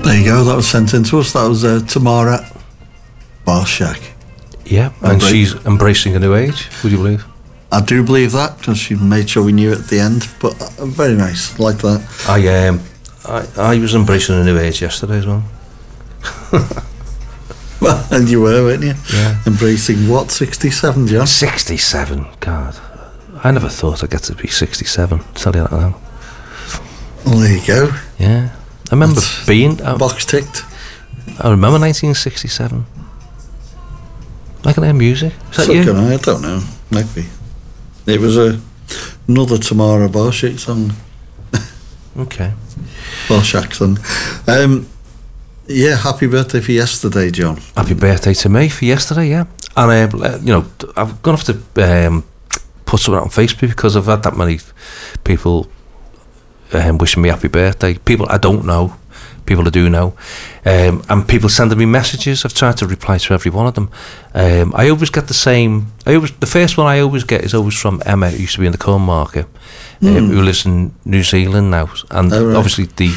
There you go, that was sent in to us. That was Tamara Barshak. Yeah, and she's embracing a new age, would you believe? I do believe that, because she made sure we knew it at the end, but very nice, like that. I was embracing a new age yesterday as well. Well, and you were, weren't you? Yeah. Embracing what, 67, John? 67, God. I never thought I'd get to be 67, tell you that now. Well, there you go. Yeah. I remember being... box ticked. I remember 1967. I can hear music. Is that you? I don't know. Maybe. It was another Tamara Barshak song. Okay. Barshak song. Yeah, happy birthday for yesterday, John. Happy birthday to me for yesterday, yeah. And, I'm going to have to put something out on Facebook, because I've had that many people wishing me happy birthday. People I don't know, people I do know, and people sending me messages. I've tried to reply to every one of them. I always get the same. The first one I always get is always from Emma, who used to be in the corn market, who lives in New Zealand now, and obviously the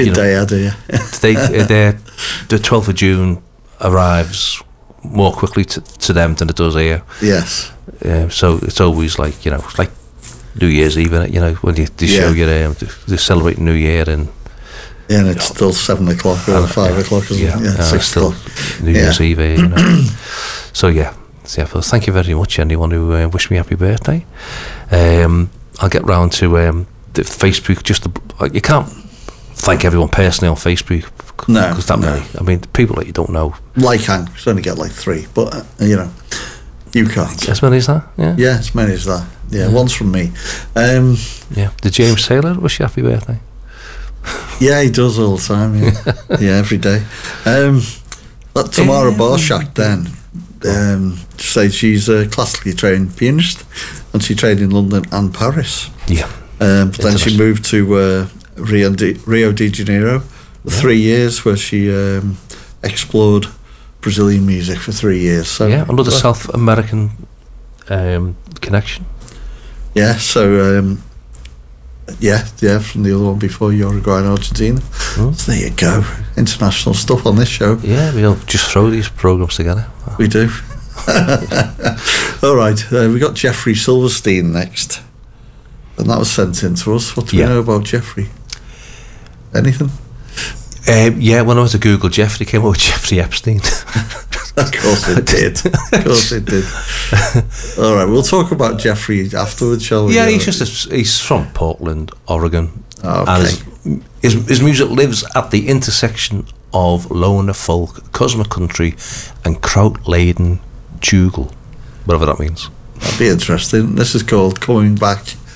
the 12th of June arrives more quickly to them than it does here. Yes. So it's always like, it's like New Year's Eve, innit? When they show you they celebrate New Year, and and it's still 7 o'clock or 5 o'clock, isn't it? Yeah, 6 o'clock. New Year's Eve here, So well, thank you very much, anyone who wished me happy birthday. I'll get round to the Facebook. You can't thank everyone personally on Facebook. No, because that many. I mean, people that you don't know. Like Hank, you only get like 3, but you can't. As many as that? Yeah, as many as that. Yeah, one's from me. Did James Taylor wish you happy birthday? Yeah, he does all the time. Yeah, every day. That Tamara Barshak then said she's a classically trained pianist, and she trained in London and Paris. Yeah. But then she moved to Rio de Janeiro. 3 years, where she explored Brazilian music for 3 years. So another South American connection. Yeah, so from the other one before, Uruguay and Argentina. So there you go, international stuff on this show. Yeah, we'll just throw these programmes together. We do. All right, we got Jeffrey Silverstein next, and that was sent in to us. What do we know about Jeffrey? Anything? When I went to Google Jeffrey, it came up with Jeffrey Epstein. Of course it did. All right, we'll talk about Jeffrey afterwards, shall we? Yeah, he's from Portland, Oregon. Okay. And his music lives at the intersection of loner folk, cosmic country, and kraut-laden jugal, whatever that means. That'd be interesting. This is called Coming Back